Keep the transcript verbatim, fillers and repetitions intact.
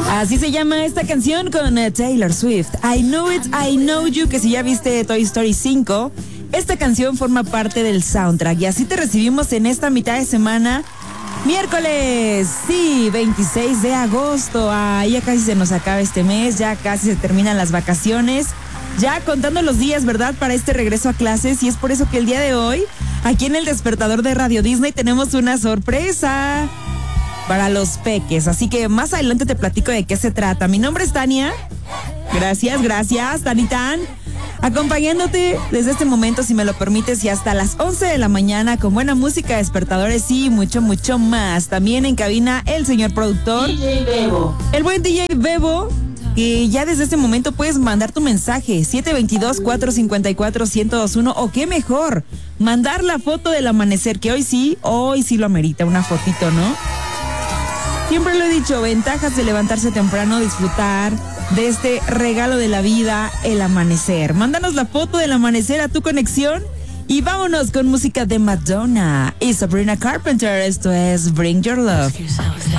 Así se llama esta canción con uh, Taylor Swift. I Know It, I Know You, que si ya viste Toy Story cinco, esta canción forma parte del soundtrack. Y así te recibimos en esta mitad de semana, miércoles, sí, veintiséis de agosto. Ah, ya casi se nos acaba este mes, ya casi se terminan las vacaciones. Ya contando los días, ¿verdad?, para este regreso a clases. Y es por eso que el día de hoy, aquí en el Despertador de Radio Disney, tenemos una sorpresa para los peques. Así que más adelante te platico de qué se trata. Mi nombre es Tania. Gracias, gracias, Tanitán. Acompañándote desde este momento, si me lo permites, y hasta las once de la mañana con buena música, despertadores y mucho, mucho más. También en cabina el señor productor, D J Bebo. El buen D J Bebo. Y ya desde este momento puedes mandar tu mensaje, siete dos dos, cuatro cinco cuatro, uno cero dos uno, o qué mejor, mandar la foto del amanecer, que hoy sí, hoy sí lo amerita, una fotito, ¿no? Siempre lo he dicho, ventajas de levantarse temprano, disfrutar de este regalo de la vida, el amanecer. Mándanos la foto del amanecer a tu conexión y vámonos con música de Madonna y Sabrina Carpenter. Esto es Bring Your Love.